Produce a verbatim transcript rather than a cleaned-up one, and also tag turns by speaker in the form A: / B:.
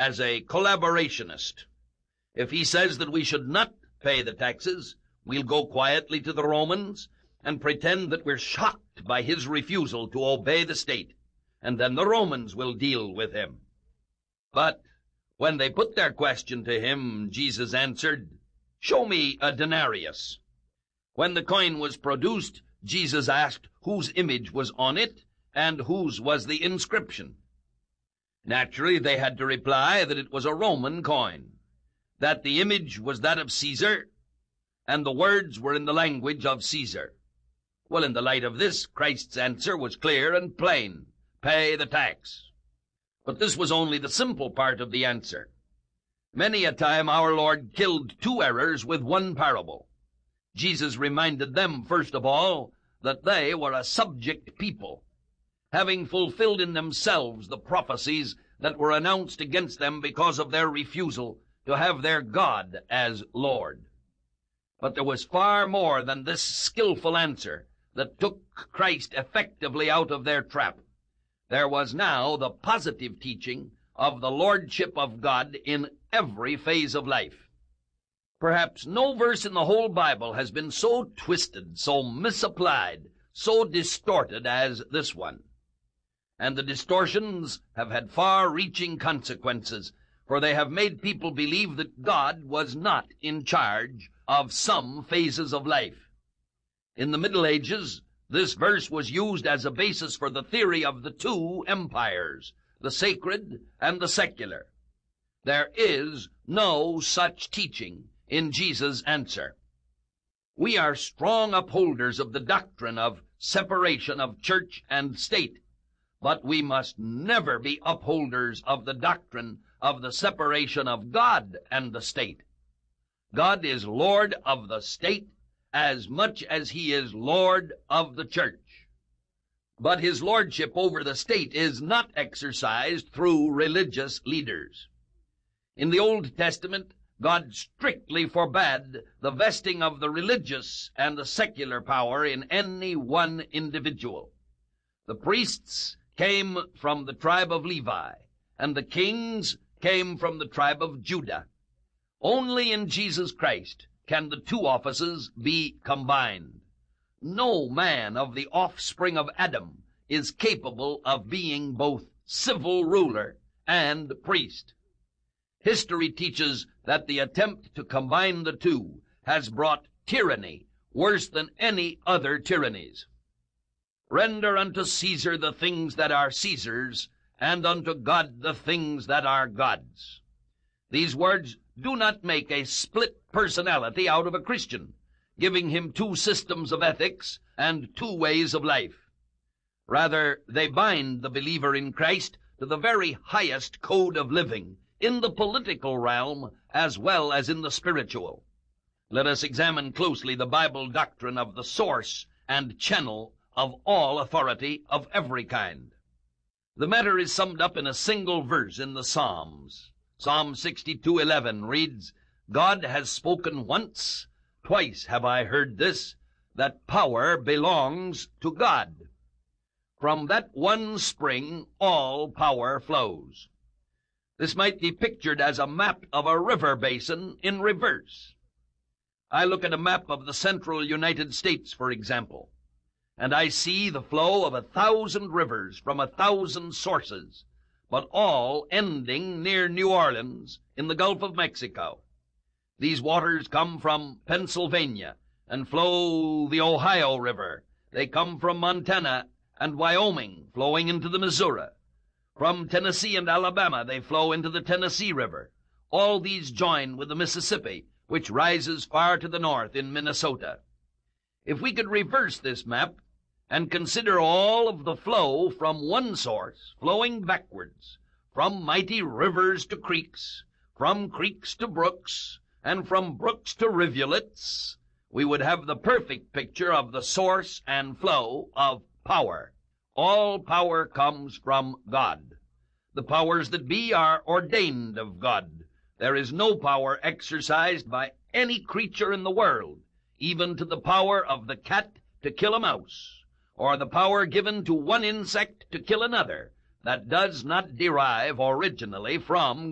A: as a collaborationist. If he says that we should not pay the taxes, we'll go quietly to the Romans and pretend that we're shocked by his refusal to obey the state, and then the Romans will deal with him. But when they put their question to him, Jesus answered, "Show me a denarius." When the coin was produced, Jesus asked whose image was on it and whose was the inscription. Naturally, they had to reply that it was a Roman coin, that the image was that of Caesar, and the words were in the language of Caesar. Well, in the light of this, Christ's answer was clear and plain: pay the tax. But this was only the simple part of the answer. Many a time our Lord killed two errors with one parable. Jesus reminded them, first of all, that they were a subject people, having fulfilled in themselves the prophecies that were announced against them because of their refusal to have their God as Lord. But there was far more than this skillful answer that took Christ effectively out of their trap. There was now the positive teaching of the Lordship of God in every phase of life. Perhaps no verse in the whole Bible has been so twisted, so misapplied, so distorted as this one. And the distortions have had far-reaching consequences, for they have made people believe that God was not in charge of some phases of life. In the Middle Ages, this verse was used as a basis for the theory of the two empires, the sacred and the secular. There is no such teaching in Jesus' answer. We are strong upholders of the doctrine of separation of church and state, but we must never be upholders of the doctrine of the separation of God and the state. God is Lord of the state as much as he is Lord of the church. But his lordship over the state is not exercised through religious leaders. In the Old Testament, God strictly forbade the vesting of the religious and the secular power in any one individual. The priests came from the tribe of Levi, and the kings came from the tribe of Judah. Only in Jesus Christ can the two offices be combined. No man of the offspring of Adam is capable of being both civil ruler and priest. History teaches that the attempt to combine the two has brought tyranny worse than any other tyrannies. Render unto Caesar the things that are Caesar's, and unto God the things that are God's. These words do not make a split personality out of a Christian, giving him two systems of ethics and two ways of life. Rather, they bind the believer in Christ to the very highest code of living, in the political realm as well as in the spiritual. Let us examine closely the Bible doctrine of the source and channel of all authority of every kind. The matter is summed up in a single verse in the Psalms. Psalm sixty-two eleven reads, God has spoken once, twice have I heard this, that power belongs to God. From that one spring all power flows. This might be pictured as a map of a river basin in reverse. I look at a map of the central United States, for example, and I see the flow of a thousand rivers from a thousand sources, but all ending near New Orleans in the Gulf of Mexico. These waters come from Pennsylvania and flow the Ohio River. They come from Montana and Wyoming, flowing into the Missouri. From Tennessee and Alabama, they flow into the Tennessee River. All these join with the Mississippi, which rises far to the north in Minnesota. If we could reverse this map and consider all of the flow from one source, flowing backwards, from mighty rivers to creeks, from creeks to brooks, and from brooks to rivulets, we would have the perfect picture of the source and flow of power. All power comes from God. The powers that be are ordained of God. There is no power exercised by any creature in the world, even to the power of the cat to kill a mouse, or the power given to one insect to kill another, that does not derive originally from